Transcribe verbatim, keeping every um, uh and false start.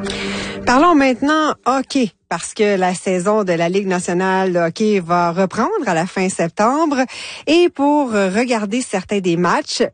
Parlons maintenant hockey, parce que la saison de la Ligue nationale de hockey va reprendre à la fin septembre. Et pour regarder certains des matchs,